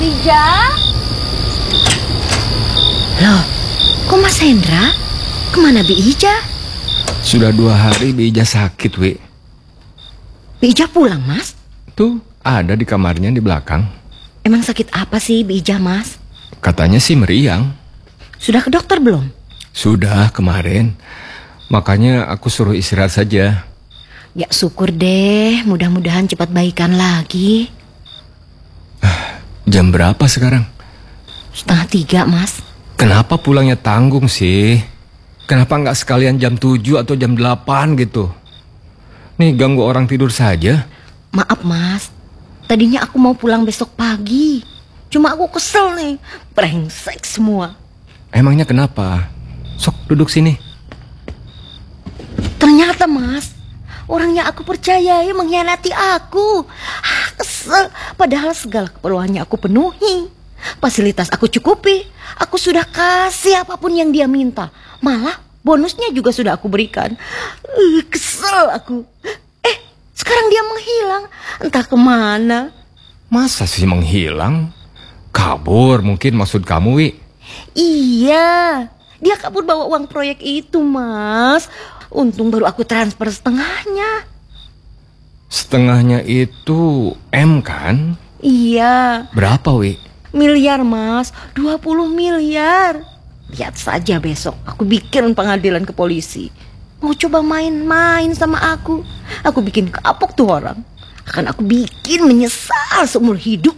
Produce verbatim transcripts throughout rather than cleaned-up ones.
Bija? Loh, kok Mas Hendra? Kemana Bi Ija? Sudah dua hari Bi Ija sakit, Wi. Bi Ija pulang, Mas? Tuh, ada di kamarnya di belakang. Emang sakit apa sih Bi Ija, Mas? Katanya sih meriang. Sudah ke dokter belum? Sudah kemarin. Makanya aku suruh istirahat saja. Ya syukur deh, mudah-mudahan cepat baikan lagi. Jam berapa sekarang? Setengah tiga, Mas. Kenapa pulangnya tanggung sih? Kenapa nggak sekalian jam tujuh atau jam delapan gitu? Nih ganggu orang tidur saja. Maaf, Mas. Tadinya aku mau pulang besok pagi. Cuma aku kesel nih. Brengsek semua. Emangnya kenapa? Sok duduk sini. Ternyata, Mas, orang yang aku percayai mengkhianati aku. Ah, kesel. Padahal segala keperluannya aku penuhi. Fasilitas aku cukupi. Aku sudah kasih apapun yang dia minta. Malah bonusnya juga sudah aku berikan. Uh, kesel aku. Eh, sekarang dia menghilang. Entah kemana. Masa sih menghilang? Kabur mungkin maksud kamu, Wi? Iya, dia kabur bawa uang proyek itu, Mas. Untung baru aku transfer setengahnya. Setengahnya itu M kan? Iya. Berapa, Wi? Miliar, Mas. dua puluh miliar. Lihat saja besok aku bikin pengadilan ke polisi. Mau coba main-main sama aku. Aku bikin kapok tuh orang. Akan aku bikin menyesal seumur hidup.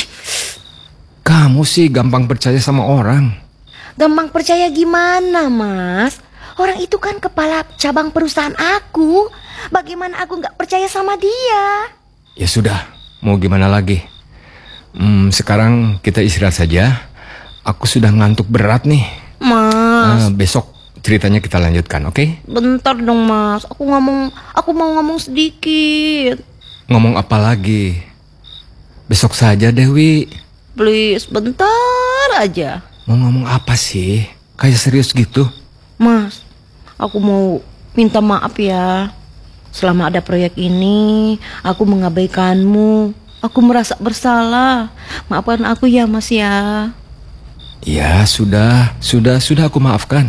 Kamu sih gampang percaya sama orang. Gampang percaya gimana, Mas? Orang itu kan kepala cabang perusahaan aku. Bagaimana aku gak percaya sama dia? Ya sudah, mau gimana lagi? Hmm, sekarang kita istirahat saja. Aku sudah ngantuk berat nih. Mas, uh, Besok ceritanya kita lanjutkan, oke? Okay? bentar dong, Mas. Aku ngomong, aku mau ngomong sedikit. Ngomong apa lagi? Besok saja, Dewi. Please, bentar aja. Mau ngomong apa sih? Kayak serius gitu? Mas, aku mau minta maaf ya. Selama ada proyek ini, aku mengabaikanmu. Aku merasa bersalah. Maafkan aku ya, Mas ya. Ya, sudah, sudah, sudah aku maafkan.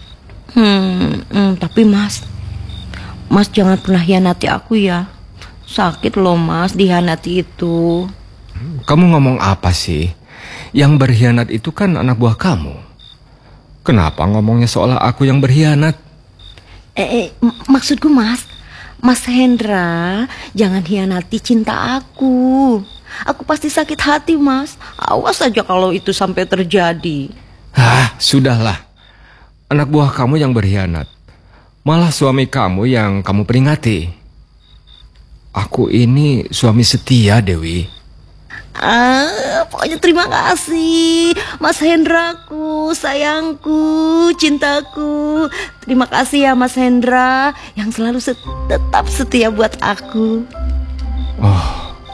Hmm, hmm, tapi Mas, Mas jangan pernah hianati aku ya. Sakit loh, Mas, dihianati itu. Kamu ngomong apa sih? Yang berkhianat itu kan anak buah kamu. Kenapa ngomongnya seolah aku yang berkhianat? Eh, eh maksudku Mas, Mas Hendra, jangan hianati cinta aku. Aku pasti sakit hati, Mas. Awas aja kalau itu sampai terjadi. Hah, sudahlah. Anak buah kamu yang berkhianat. Malah suami kamu yang kamu peringati. Aku ini suami setia, Dewi. Ah, pokoknya terima kasih Mas Hendraku, sayangku, cintaku. Terima kasih ya Mas Hendra yang selalu set tetap setia buat aku. Oh,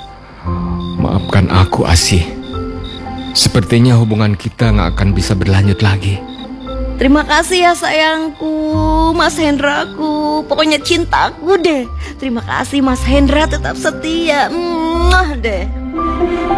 maafkan aku, Asih. Sepertinya hubungan kita gak akan bisa berlanjut lagi. Terima kasih ya sayangku, Mas Hendraku. Pokoknya cintaku deh. Terima kasih Mas Hendra, tetap setia. Mwah deh.